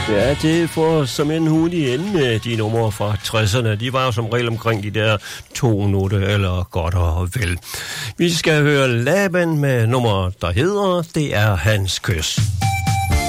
Ja, det får som en hund i ende, de numre fra 60'erne. De var jo som regel omkring de der 2 noter eller godt og vel. Vi skal høre Laban med nummer, der hedder Det er hans kys.